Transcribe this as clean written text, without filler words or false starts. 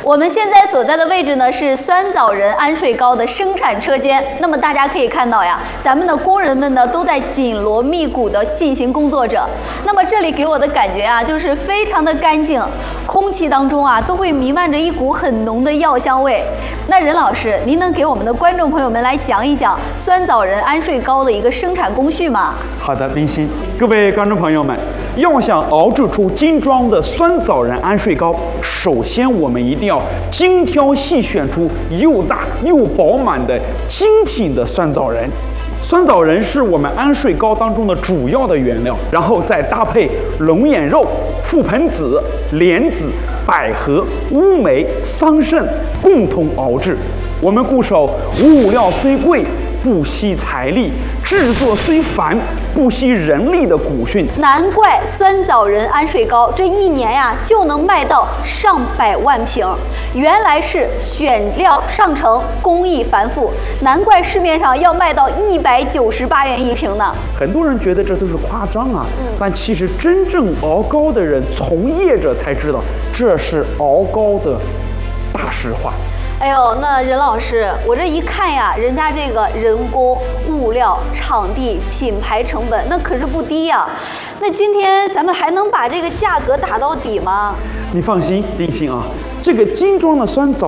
我们现在所在的位置呢是酸枣仁安睡糕的生产车间。那么大家可以看到呀，咱们的工人们呢都在紧锣密鼓地进行工作着。那么这里给我的感觉啊，就是非常的干净，空气当中啊都会弥漫着一股很浓的药香味。那任老师，您能给我们的观众朋友们来讲一讲酸枣仁安睡糕的一个生产工序吗？ 好的，冰心，各位观众朋友们，要想熬制出精装的酸枣仁安睡糕，首先我们一定要精挑细选出又大又饱满的精品的酸枣仁。酸枣仁是我们安睡糕当中的主要的原料，然后再搭配龙眼肉、覆盆子、莲子、百合、乌梅、桑葚共同熬制。我们固守物料虽贵，不惜财力；制作虽繁，不惜人力的古训。 难怪酸枣仁安睡糕这一年呀就能卖到上百万瓶，原来是选料上乘，工艺繁复，难怪市面上要卖到198元一瓶呢。 很多人觉得这都是夸张啊，但其实真正熬糕的人、从业者才知道，这是熬糕的大实话。 哎呦，那任老师，我这一看呀，人家这个人工、物料、场地、品牌成本，那可是不低呀。那今天咱们还能把这个价格打到底吗？ 你放心，冰心啊，这个精装的酸枣